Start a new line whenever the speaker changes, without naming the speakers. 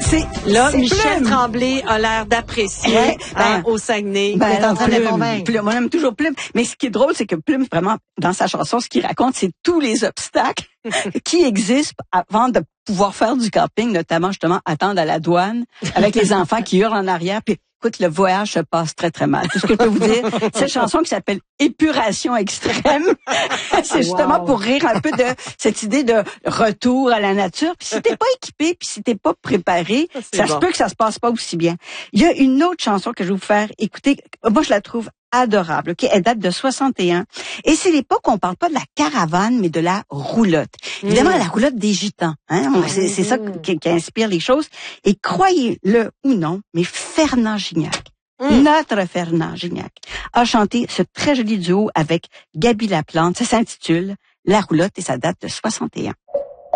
Là, Michel Tremblay a l'air d'apprécier au Saguenay.
Il est en train de le convaincre. Plume. Moi, j'aime toujours Plume. Mais ce qui est drôle, c'est que Plume, vraiment, dans sa chanson, ce qu'il raconte, c'est tous les obstacles qui existent avant de pouvoir faire du camping, notamment, justement, attendre à la douane avec les enfants qui hurlent en arrière. Puis, écoute, le voyage se passe très, très mal. Tout ce que je peux vous dire, cette chanson qui s'appelle Épuration extrême, c'est justement pour rire un peu de cette idée de retour à la nature. Puis si t'es pas équipé, puis si t'es pas préparé, ça se peut que ça se passe pas aussi bien. Il y a une autre chanson que je vais vous faire écouter. Moi, je la trouve adorable. Ok, elle date de 61. Et c'est l'époque où on parle pas de la caravane, mais de la roulotte. Évidemment, la roulotte des Gitans. Hein? C'est ça qui inspire les choses. Et croyez-le ou non, mais Fernand Gignac, notre Fernand Gignac, a chanté ce très joli duo avec Gaby Laplante. Ça s'intitule La roulotte et ça date de 61.